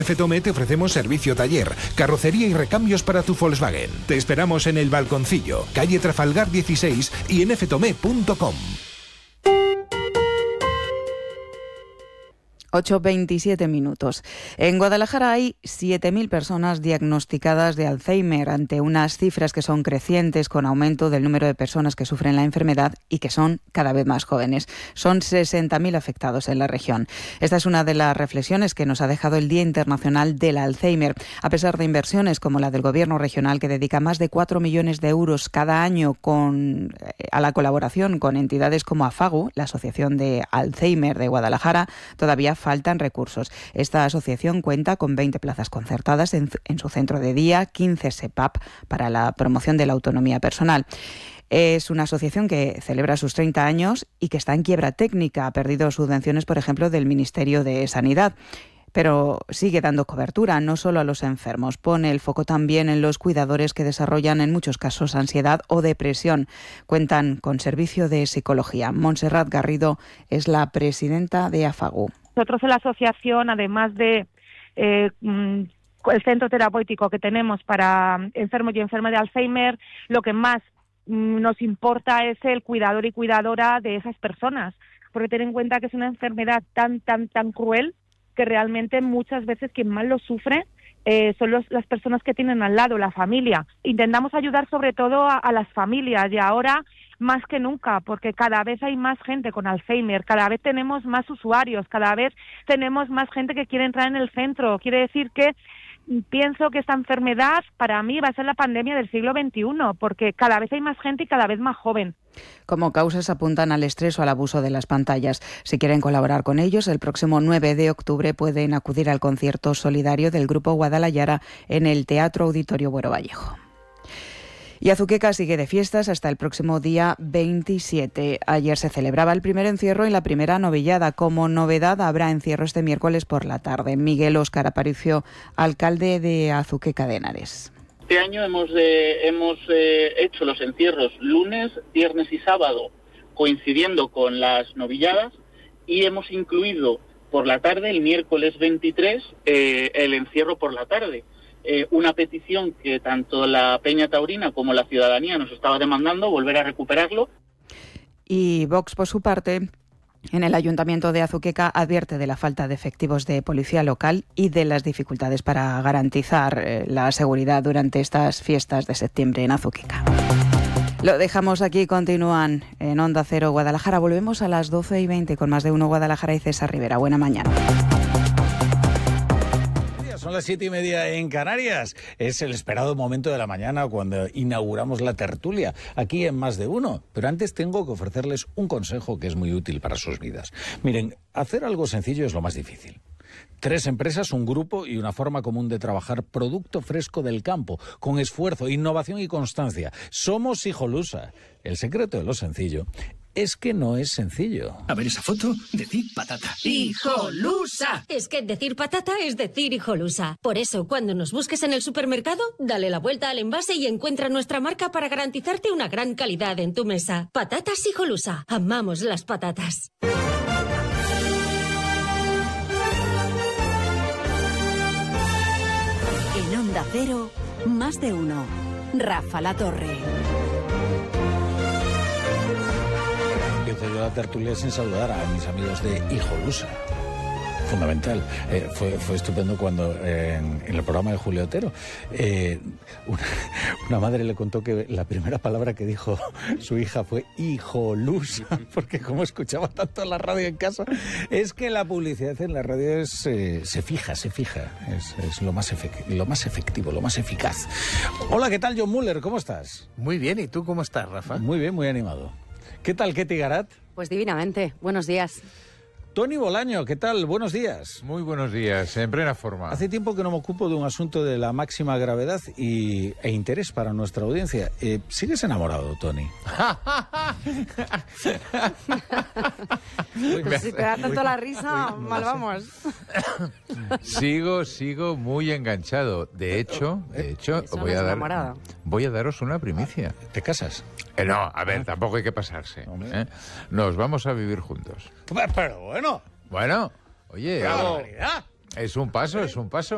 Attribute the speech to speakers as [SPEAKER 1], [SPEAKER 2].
[SPEAKER 1] Fetome te ofrecemos servicio taller, carrocería y recambios para tu Volkswagen. Te esperamos en El Balconcillo, calle Trafalgar 16 y en ftome.com.
[SPEAKER 2] 8:27 minutos. En Guadalajara hay 7.000 personas diagnosticadas de Alzheimer, ante unas cifras que son crecientes, con aumento del número de personas que sufren la enfermedad y que son cada vez más jóvenes. Son 60.000 afectados en la región. Esta es una de las reflexiones que nos ha dejado el Día Internacional del Alzheimer. A pesar de inversiones como la del Gobierno regional, que dedica más de 4 millones de euros cada año a la colaboración con entidades como AFAGU, la Asociación de Alzheimer de Guadalajara, todavía faltan recursos. Esta asociación cuenta con 20 plazas concertadas en su centro de día, 15 SEPAP para la promoción de la autonomía personal. Es una asociación que celebra sus 30 años y que está en quiebra técnica. Ha perdido subvenciones, por ejemplo, del Ministerio de Sanidad, pero sigue dando cobertura no solo a los enfermos. Pone el foco también en los cuidadores que desarrollan en muchos casos ansiedad o depresión. Cuentan con servicio de psicología. Montserrat Garrido es la presidenta de AFAGU.
[SPEAKER 3] Nosotros en la asociación, además de el centro terapéutico que tenemos para enfermos y enfermas de Alzheimer, lo que más nos importa es el cuidador y cuidadora de esas personas, porque ten en cuenta que es una enfermedad tan cruel que realmente muchas veces quien más lo sufre son las personas que tienen al lado, la familia. Intentamos ayudar sobre todo a las familias, y ahora más que nunca, porque cada vez hay más gente con Alzheimer, cada vez tenemos más usuarios, cada vez tenemos más gente que quiere entrar en el centro. Quiere decir que pienso que esta enfermedad para mí va a ser la pandemia del siglo XXI, porque cada vez hay más gente y cada vez más joven.
[SPEAKER 2] Como causas apuntan al estrés o al abuso de las pantallas. Si quieren colaborar con ellos, el próximo 9 de octubre pueden acudir al concierto solidario del Grupo Guadalajara en el Teatro Auditorio Buero Vallejo. Y Azuqueca sigue de fiestas hasta el próximo día 27. Ayer se celebraba el primer encierro y la primera novillada. Como novedad, habrá encierro este miércoles por la tarde. Miguel Óscar Aparicio, alcalde de Azuqueca de Henares.
[SPEAKER 4] Este año hemos hecho los encierros lunes, viernes y sábado, coincidiendo con las novilladas, y hemos incluido por la tarde, el miércoles 23, el encierro por la tarde. Una petición que tanto la Peña Taurina como la ciudadanía nos estaba demandando, volver a recuperarlo.
[SPEAKER 2] Y Vox, por su parte, en el Ayuntamiento de Azuqueca, advierte de la falta de efectivos de policía local y de las dificultades para garantizar la seguridad durante estas fiestas de septiembre en Azuqueca. Lo dejamos aquí, continúan en Onda Cero Guadalajara. Volvemos a las 12:20 con Más de Uno Guadalajara y César Rivera. Buena mañana.
[SPEAKER 5] Son las 7:30 en Canarias. Es el esperado momento de la mañana cuando inauguramos la tertulia aquí en Más de Uno. Pero antes tengo que ofrecerles un consejo que es muy útil para sus vidas. Miren, hacer algo sencillo es lo más difícil. 3 empresas, un grupo y una forma común de trabajar producto fresco del campo, con esfuerzo, innovación y constancia. Somos Hijolusa. El secreto de lo sencillo es que no es sencillo.
[SPEAKER 6] A ver esa foto, decir patata.
[SPEAKER 7] ¡Hijolusa! Es que decir patata es decir Hijolusa. Por eso, cuando nos busques en el supermercado, dale la vuelta al envase y encuentra nuestra marca para garantizarte una gran calidad en tu mesa. Patatas Hijolusa. Amamos las patatas.
[SPEAKER 8] En Onda Cero, Más de Uno. Rafa Latorre.
[SPEAKER 5] Empiezo yo la tertulia sin saludar a mis amigos de Hijolusa. Fundamental. Fue estupendo cuando en el programa de Julio Otero una madre le contó que la primera palabra que dijo su hija fue hijolusa, porque como escuchaba tanto la radio en casa, es que la publicidad en la radio se fija, es lo más efectivo, lo más eficaz. Hola, ¿qué tal, John Muller? ¿Cómo estás?
[SPEAKER 9] Muy bien, ¿y tú cómo estás, Rafa?
[SPEAKER 5] Muy bien, muy animado. ¿Qué tal, Ketty Garat?
[SPEAKER 10] Pues divinamente. Buenos días.
[SPEAKER 5] Tony Bolaño, ¿qué tal? Buenos días.
[SPEAKER 11] Muy buenos días, en plena forma.
[SPEAKER 5] Hace tiempo que no me ocupo de un asunto de la máxima gravedad e interés para nuestra audiencia. ¿Sigues enamorado, Tony?
[SPEAKER 10] Pues si te da tanto la risa, mal vamos.
[SPEAKER 11] Sigo muy enganchado. De hecho, voy a daros una primicia.
[SPEAKER 5] ¿Te casas?
[SPEAKER 11] No, a ver, tampoco hay que pasarse. Nos vamos a vivir juntos.
[SPEAKER 5] Pero bueno.
[SPEAKER 11] Bueno, oye, es un paso.